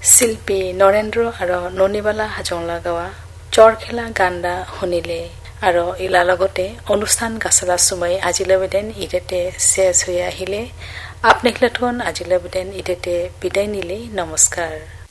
শিল্পী নৰেন্দ্ৰ আৰু ননিবালা হাজংলা গাৱা চৰ খেলা গান্দা শুনিলে আৰু ইলাৰ লগতে অনুষ্ঠান গাছলা চুমাই আজিলৈ বেদেন ইটেতে শেষ হৈ আহিলে। আপনাক আজিলৈ বেদেন ইটেতে বিদায় নিলে। নমস্কাৰ।